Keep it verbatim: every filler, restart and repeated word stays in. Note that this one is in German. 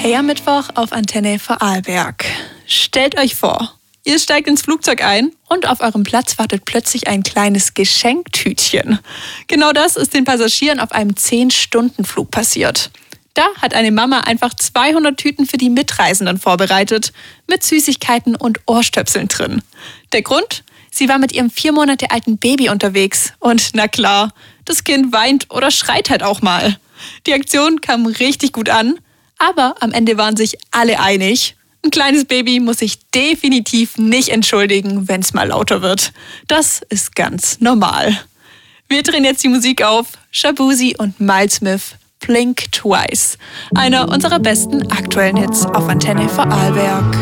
Hey am Mittwoch auf Antenne Vorarlberg. Stellt euch vor, ihr steigt ins Flugzeug ein und auf eurem Platz wartet plötzlich ein kleines Geschenktütchen. Genau das ist den Passagieren auf einem zehn-Stunden-Flug passiert. Da hat eine Mama einfach zweihundert Tüten für die Mitreisenden vorbereitet, mit Süßigkeiten und Ohrstöpseln drin. Der Grund? Sie war mit ihrem vier Monate alten Baby unterwegs und na klar, das Kind weint oder schreit halt auch mal. Die Aktion kam richtig gut an, aber am Ende waren sich alle einig. Ein kleines Baby muss sich definitiv nicht entschuldigen, wenn es mal lauter wird. Das ist ganz normal. Wir drehen jetzt die Musik auf. Shaboozey und Miles Smith, Blink Twice. Einer unserer besten aktuellen Hits auf Antenne Vorarlberg.